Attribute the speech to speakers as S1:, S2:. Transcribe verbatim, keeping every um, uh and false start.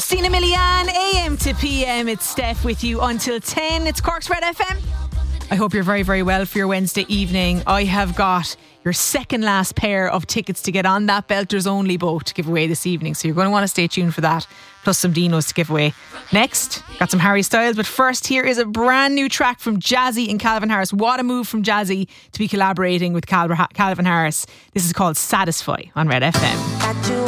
S1: Christina Milian, A M to P M. It's Steph with you until ten. It's Cork's Red F M. I hope you're very, very well for your Wednesday evening. I have got your second last pair of tickets to get on that Belters Only boat to give away this evening. So you're going to want to stay tuned for that. Plus some Dinos to give away. Next, got some Harry Styles. But first, here is a brand new track from Jazzy and Calvin Harris. What a move from Jazzy to be collaborating with Cal- Calvin Harris. This is called Satisfy on Red F M.
S2: Got you